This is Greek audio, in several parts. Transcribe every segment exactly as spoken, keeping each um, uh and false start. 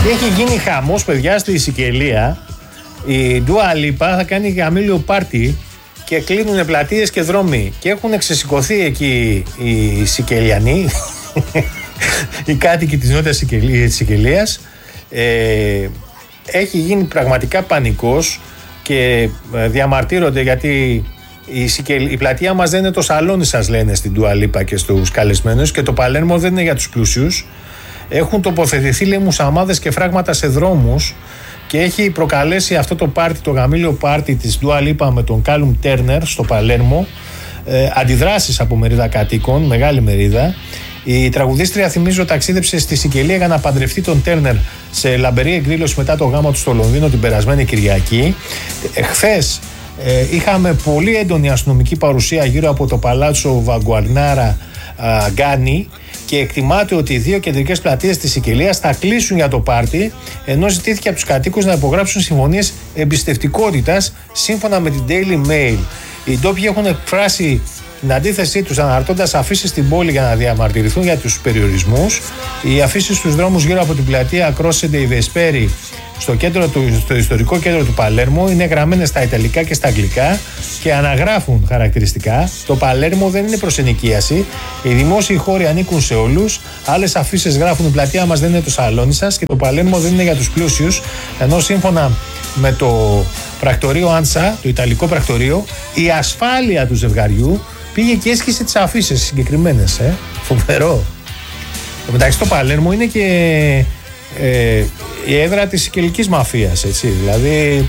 Και έχει γίνει χαμός, παιδιά, στη Σικελία. Η Dua Lipa θα κάνει γαμήλιο πάρτι και κλείνουν πλατείες και δρόμοι. Και έχουν ξεσηκωθεί εκεί οι Σικελιανοί, οι κάτοικοι της Νότιας Σικελίας. Ε, έχει γίνει πραγματικά πανικός και διαμαρτύρονται γιατί η, Σικελ... η πλατεία μας δεν είναι το σαλόνι σας, λένε στην Dua Lipa και στους καλεσμένους, και το Παλέρμο δεν είναι για τους πλούσιους. Έχουν τοποθετηθεί, λέει, μουσαμάδες και φράγματα σε δρόμους και έχει προκαλέσει αυτό το πάρτι, το γαμήλιο πάρτι της Dua Lipa με τον Κάλουμ Τέρνερ στο Παλέρμο, ε, αντιδράσεις από μερίδα κατοίκων, μεγάλη μερίδα. Η τραγουδίστρια, θυμίζω, ταξίδεψε στη Σικελία για να παντρευτεί τον Τέρνερ σε λαμπερή εκδήλωση μετά το γάμο του στο Λονδίνο την περασμένη Κυριακή. Ε, χθες ε, είχαμε πολύ έντονη αστυνομική παρουσία γύρω από το Παλάτσο Βαγκουαρνάρα Γκάνι και εκτιμάται ότι οι δύο κεντρικές πλατείες της Σικελίας θα κλείσουν για το πάρτι, ενώ ζητήθηκε από τους κατοίκους να υπογράψουν συμφωνίες εμπιστευτικότητας σύμφωνα με την Daily Mail. Οι ντόπιοι έχουν εκφράσει την αντίθεσή τους αναρτώντας αφήσεις στην πόλη για να διαμαρτυρηθούν για τους περιορισμούς. Οι αφήσεις στους δρόμους γύρω από την πλατεία Κρόσεντε η Βεσπέρι στο, κέντρο του, στο ιστορικό κέντρο του Παλέρμο είναι γραμμένες στα ιταλικά και στα αγγλικά και αναγράφουν χαρακτηριστικά: το Παλέρμο δεν είναι προς ενοικίαση, οι δημόσιοι χώροι ανήκουν σε όλους. Άλλες αφήσεις γράφουν: η πλατεία μας δεν είναι το σαλόνι σας και το Παλέρμο δεν είναι για τους πλούσιους. Ενώ σύμφωνα με το πρακτορείο Άντσα, το ιταλικό πρακτορείο, η ασφάλεια του ζευγαριού πήγε και έσχισε τις αφήσεις συγκεκριμένες. Ε. Φοβερό. Μεταξύ το Παλέρμο είναι και ε, η έδρα της σικελικής μαφίας, έτσι, δηλαδή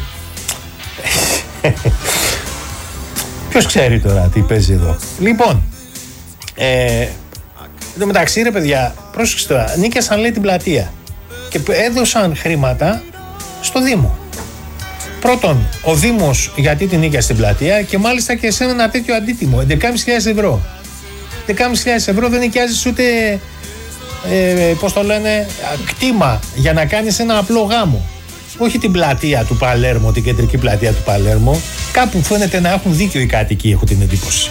ποιος ξέρει τώρα τι παίζει εδώ. Λοιπόν, ε, εν τω μεταξύ, ρε παιδιά, πρόσεξε τώρα, νίκιασαν, λέει, την πλατεία και έδωσαν χρήματα στο Δήμο. Πρώτον, ο Δήμος γιατί την νίκιασε στην πλατεία και μάλιστα και σε ένα τέτοιο αντίτιμο, έντεκα χιλιάδες ευρώ. έντεκα χιλιάδες ευρώ δεν νοικιάζεις ούτε, ε, πώς το λένε, κτήμα για να κάνεις ένα απλό γάμο. Όχι την πλατεία του Παλέρμο, την κεντρική πλατεία του Παλέρμο. Κάπου φαίνεται να έχουν δίκιο οι κάτοικοι, έχω την εντύπωση.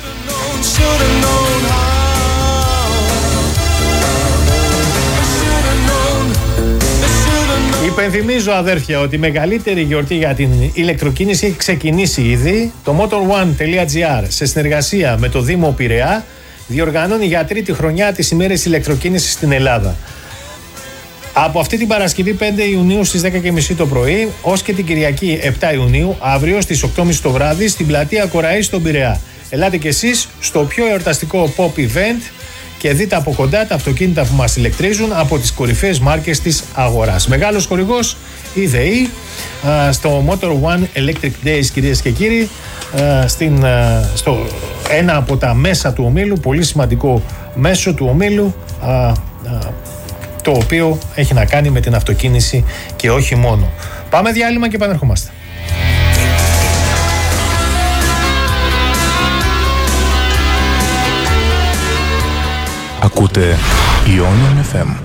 Υπενθυμίζω, αδέρφια, ότι η μεγαλύτερη γιορτή για την ηλεκτροκίνηση έχει ξεκινήσει ήδη. Το motorone.gr σε συνεργασία με το Δήμο Πειραιά διοργανώνει για τρίτη χρονιά τις ημέρες ηλεκτροκίνησης στην Ελλάδα. Από αυτή την Παρασκευή πέντε Ιουνίου στις δέκα και μισή το πρωί ως και την Κυριακή επτά Ιουνίου αύριο στις οκτώ και μισή το βράδυ στην πλατεία Κοραή στον Πειραιά. Ελάτε κι εσείς στο πιο εορταστικό pop event και δείτε από κοντά τα αυτοκίνητα που μας ηλεκτρίζουν από τις κορυφαίες μάρκες της αγοράς. Μεγάλος χορηγός η ΔΕΗ στο Motor One Electric Days, κυρίες και κύριοι, στην, στο ένα από τα μέσα του ομίλου, πολύ σημαντικό μέσο του ομίλου, το οποίο έχει να κάνει με την αυτοκίνηση και όχι μόνο. Πάμε διάλειμμα και επανερχόμαστε. Ακούτε Ionian εφ εμ.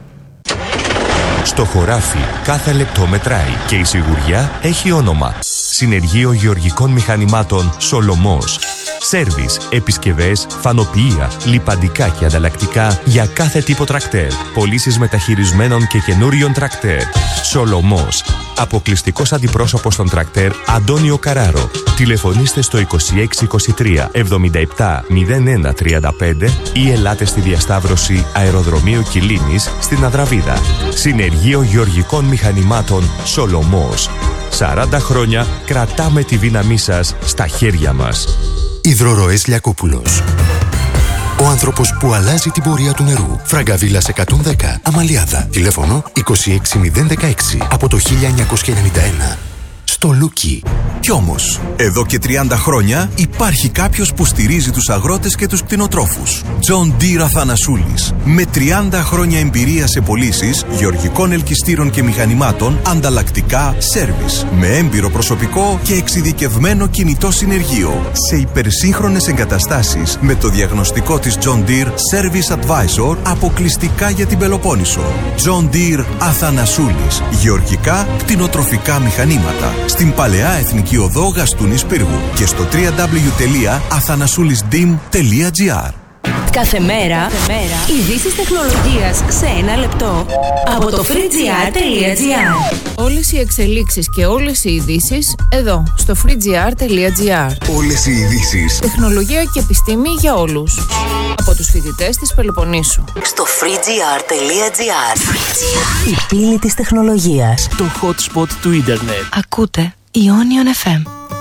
Στο χωράφι κάθε λεπτό μετράει και η σιγουριά έχει όνομα. Συνεργείο Γεωργικών Μηχανημάτων Σολομός. Σέρβις, επισκευές, φανοποιεία, λιπαντικά και ανταλλακτικά για κάθε τύπο τρακτέρ. Πωλήσεις μεταχειρισμένων και καινούριων τρακτέρ. Σολομός. Αποκλειστικός αντιπρόσωπος των τρακτέρ Αντώνιο Καράρο. Τηλεφωνήστε στο είκοσι έξι είκοσι τρία εβδομήντα επτά μηδέν ένα τριάντα πέντε ή ελάτε στη διασταύρωση Αεροδρομίου Κιλίνης στην Αδραβίδα. Συνεργείο Γεωργικών Μηχανημάτων Σολομός. σαράντα χρόνια κρατάμε τη δύναμή σας στα χέρια μας. Υδροροές Λιακόπουλος. Ο άνθρωπος που αλλάζει την πορεία του νερού. Φραγκαβίλας εκατόν δέκα, Αμαλιάδα. Τηλέφωνο είκοσι έξι μηδέν δεκαέξι από το χίλια εννιακόσια ενενήντα ένα. Στο Λούκι. Κι όμως, εδώ και τριάντα χρόνια υπάρχει κάποιος που στηρίζει τους αγρότες και τους κτηνοτρόφους. John Deere Αθανασούλης. Με τριάντα χρόνια εμπειρία σε πωλήσεις γεωργικών ελκυστήρων και μηχανημάτων, ανταλλακτικά, σέρβις. Με έμπειρο προσωπικό και εξειδικευμένο κινητό συνεργείο. Σε υπερσύγχρονες εγκαταστάσεις με το διαγνωστικό της John Deere Service Advisor αποκλειστικά για την Πελοπόννησο. John Deere Αθανασούλης. Γεωργικά, κτηνοτροφικά μηχανήματα. Στην Παλαιά Εθνική Οδό Γαστούνης Πύργου και στο double-u double-u double-u τελεία αθανασούλης ντι ι εμ τελεία τζι άρ. Κάθε μέρα, κάθε μέρα ειδήσεις τεχνολογίας σε ένα λεπτό από το free g r τελεία g r. Όλες οι εξελίξεις και όλες οι ειδήσεις εδώ, στο free g r τελεία g r. Όλες οι ειδήσεις. Τεχνολογία και επιστήμη για όλους. Από τους φοιτητές της Πελοποννήσου. Στο free g r τελεία g r. Η πύλη της τεχνολογίας. Το hotspot του ίντερνετ. Ακούτε Ionion εφ εμ.